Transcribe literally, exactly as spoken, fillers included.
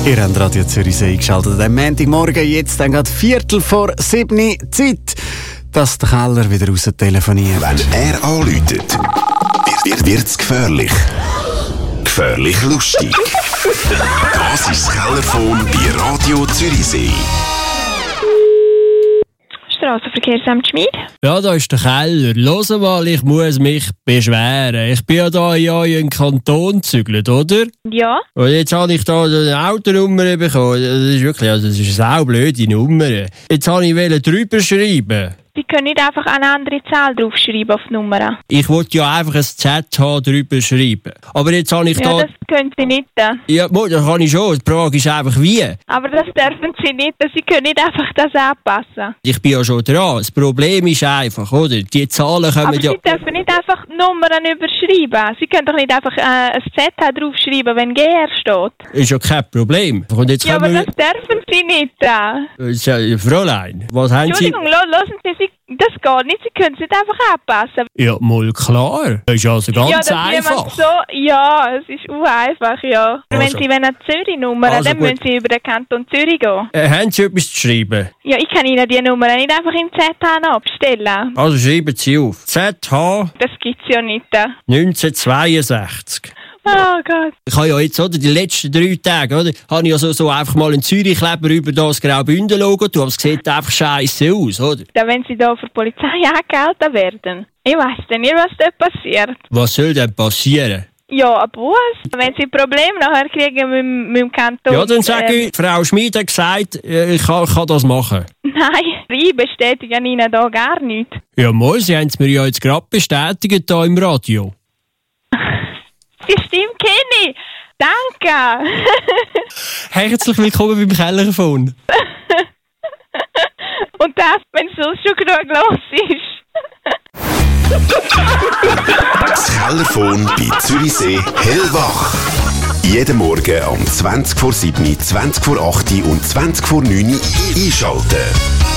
Ihr habt Radio Zürichsee eingeschaltet am Montagmorgen, jetzt dann gerade Viertel vor sieben Zeit, dass der Keller wieder raus telefoniert. Wenn er anläutet, wird, wird es gefährlich. Gefährlich lustig. Das ist das Kellerphone bei Radio Zürichsee. Strassenverkehrsamt Schmid. Ja, da ist der Keller. Hör mal, ich muss mich beschweren. Ich bin ja da in euren Kanton gezügelt, oder? Ja. Und jetzt habe ich da eine Autonummer bekommen. Das ist wirklich, also das ist eine saublöde Nummer. Jetzt wollte ich drüber schreiben. Sie können nicht einfach eine andere Zahl draufschreiben auf die Nummer. Ich wollte ja einfach ein Z H drüber schreiben. Aber jetzt habe ich ja, da... das können Sie nicht. Ja, das kann ich schon. Die Frage ist einfach, wie? Aber das dürfen Sie nicht. Sie können nicht einfach das anpassen. Ich bin ja schon dran. Das Problem ist einfach, oder? Die Zahlen kommen Aber ja... Sie dürfen nicht einfach Nummern überschreiben. Sie können doch nicht einfach äh, ein Z H draufschreiben, wenn G R steht. Ist ja kein Problem. Und jetzt ja, aber wir... das dürfen Sie nicht. Äh, Fräulein, was haben Sie... Entschuldigung, lassen Sie sich... Das geht nicht, Sie können es nicht einfach anpassen. Ja, mal klar. Das ist also ganz ja, das einfach. So, ja, es ist einfach, ja. Also. Wenn Sie eine Zürich-Nummer haben, Also dann gut. müssen Sie über den Kanton Zürich gehen. Äh, haben Sie etwas zu schreiben? Ja, ich kann Ihnen die Nummer nicht einfach im Z H abstellen. Also schreiben Sie auf. Z H Das gibt's ja nicht. neunzehnhundertzweiundsechzig. Oh Gott. Ich habe ja jetzt, oder, die letzten drei Tage, oder, habe ich ja so, so einfach mal einen Zürich-Kleber über das Graubünden-Logo tun, aber es sieht einfach scheisse aus, oder? Da, wenn Sie da für die Polizei angehalten werden, ich weiss denn nicht, was da passiert. Was soll denn passieren? Ja, ein Bus. Wenn Sie Probleme nachher kriegen mit, mit dem Kanton... Ja, dann sage ähm, ich, Frau Schmid hat gesagt, äh, ich kann, kann das machen. Nein, ich bestätige Ihnen da gar nichts. Ja, mal, Sie haben es mir ja jetzt gerade bestätigt hier im Radio. Die Stimme kenne ich. Danke. Herzlich willkommen beim Kellerphone. Und das, wenn es sonst schon genug los ist. Das Kellerphone bei Zürichsee hellwach. Jeden Morgen um zwanzig vor sieben, zwanzig vor acht und zwanzig vor neun einschalten.